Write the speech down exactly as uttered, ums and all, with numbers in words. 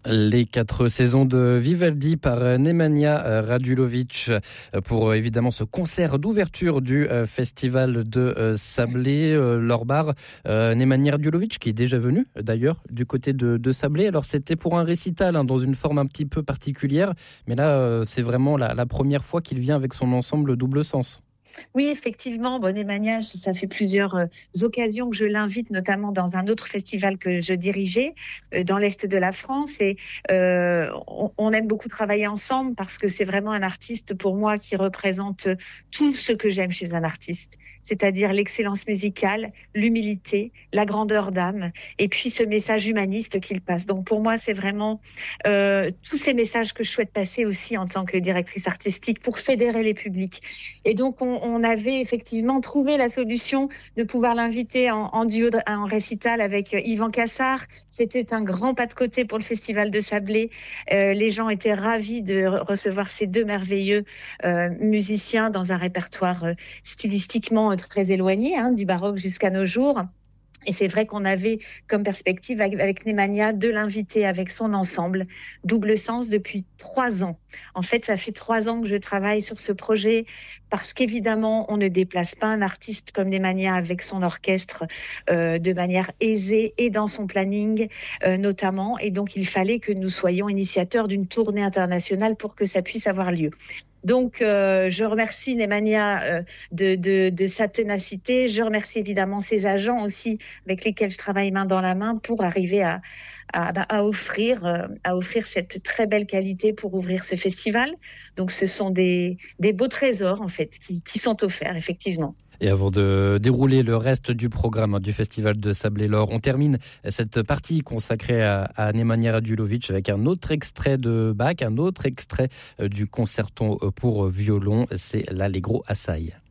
Les quatre saisons de Vivaldi par Nemanja Radulović pour évidemment ce concert d'ouverture du festival de Sablé. Laure Barre, Nemanja Radulović qui est déjà venu d'ailleurs du côté de, de Sablé. Alors c'était pour un récital hein, dans une forme un petit peu particulière, mais là c'est vraiment la, la première fois qu'il vient avec son ensemble double sens. Oui, effectivement, bon, Nemanja, ça fait plusieurs euh, occasions que je l'invite, notamment dans un autre festival que je dirigeais euh, dans l'Est de la France. Et euh, on, on aime beaucoup travailler ensemble parce que c'est vraiment un artiste pour moi qui représente tout ce que j'aime chez un artiste, c'est-à-dire l'excellence musicale, l'humilité, la grandeur d'âme et puis ce message humaniste qu'il passe. Donc pour moi, c'est vraiment euh, tous ces messages que je souhaite passer aussi en tant que directrice artistique pour fédérer les publics. Et donc, on, on avait effectivement trouvé la solution de pouvoir l'inviter en, en duo, de, en récital avec Yvan Cassar. C'était un grand pas de côté pour le Festival de Sablé. Euh, les gens étaient ravis de recevoir ces deux merveilleux euh, musiciens dans un répertoire euh, stylistiquement euh, très éloigné, hein, du baroque jusqu'à nos jours. Et c'est vrai qu'on avait comme perspective avec, avec Nemanja de l'inviter avec son ensemble Double Sens depuis trois ans. En fait, ça fait trois ans que je travaille sur ce projet parce qu'évidemment, on ne déplace pas un artiste comme Nemanja avec son orchestre euh, de manière aisée et dans son planning euh, notamment. Et donc, il fallait que nous soyons initiateurs d'une tournée internationale pour que ça puisse avoir lieu. Donc, euh, je remercie Nemanja euh, de, de, de sa ténacité. Je remercie évidemment ses agents aussi, avec lesquels je travaille main dans la main pour arriver à, à, à, offrir, euh, à offrir cette très belle qualité pour ouvrir ce festival. Donc, ce sont des, des beaux trésors, en fait, qui, qui sont offerts, effectivement. Et avant de dérouler le reste du programme du Festival de Sablé-l'Or, on termine cette partie consacrée à, à Nemanja Radulović avec un autre extrait de Bach, un autre extrait du concerto pour violon, c'est l'Allegro assai.